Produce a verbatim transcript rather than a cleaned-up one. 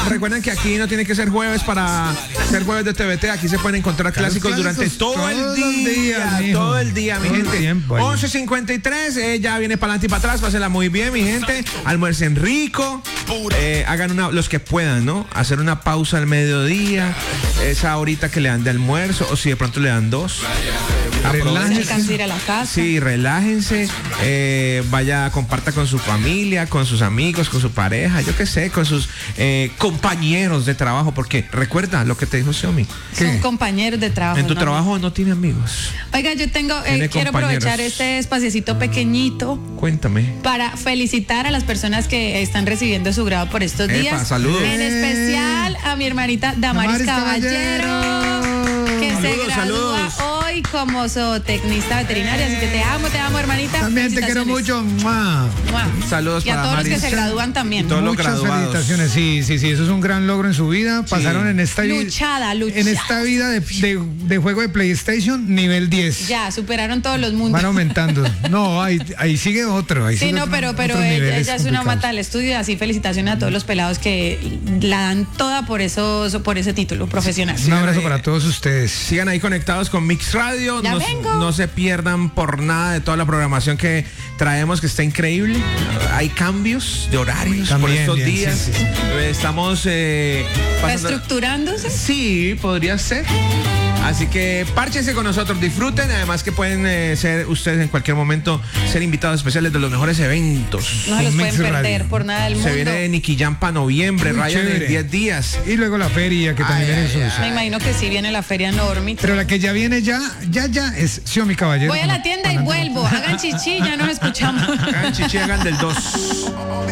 recuerden que aquí no tiene que ser jueves para ser jueves de T V T. Aquí se pueden encontrar clásicos, clásicos durante todo el día. Días, todo el día, mi todo gente. Tiempo, once cincuenta y tres, eh, ya viene para adelante y para atrás. Pásenla muy bien, mi gente. Almuercen rico. Eh, hagan una, los que puedan, ¿no? Hacer una pausa al mediodía. Esa horita que le dan de almuerzo. O si de pronto le dan dos. Relájense. Ir a la casa. Sí, relájense. Eh, vaya, comparta con su familia, con sus amigos, con su pareja, yo qué sé, con sus eh, compañeros de trabajo. Porque recuerda lo que te dijo Xiaomi. Son compañeros de trabajo. En tu ¿no? trabajo no tiene amigos. Oiga, yo tengo, eh, quiero aprovechar este espaciecito pequeñito. Cuéntame. Para felicitar a las personas que están recibiendo su grado por estos Epa, días. Saludos. En especial a mi hermanita Damaris, Damaris Caballero, Caballero, que saludos, se gradúa saludos. hoy como zootecnista veterinaria. Así que te amo, te amo, hermanita. También te quiero mucho. ¡Mua! ¡Mua! Saludos y a para todos Damaris. los que se gradúan también. Y todos Muchas los graduados. felicitaciones. Sí, sí, sí. Eso es un gran logro en su vida. Pasaron sí. en esta vida. Luchada, luchada. En esta vida de, de, de juego de PlayStation, nivel diez. Ya, superaron todos los mundos. Van aumentando. No, ahí, ahí sigue otro. Ahí sí, sigue no, otro, pero, pero ella, ella es una mata del estudio. Así felicitaciones a todos los pelados que la dan toda por eso, por ese título profesional. Un abrazo ahí, para todos ustedes. Sigan ahí conectados con Mix Radio. Ya no, vengo. no se pierdan por nada de toda la programación que traemos, que está increíble. Hay cambios de horarios También, por estos bien, días. Sí, sí. Estamos eh, pasando... reestructurándose. Sí, podría ser. Así que párchense con nosotros, disfruten, además que pueden eh, ser ustedes en cualquier momento ser invitados especiales de los mejores eventos. No se los pueden perder Radio. Por nada del mundo. Se viene Nicky Jam para noviembre, Ryan en diez días. Y luego la feria que ay, también ay, viene eso. Me imagino que sí viene la feria Normit. Pero la que ya viene ya, ya, ya es Xiaomi Caballero. Voy a la tienda y vuelvo. Hagan chichi, ya nos escuchamos. Hagan chichi, hagan del dos.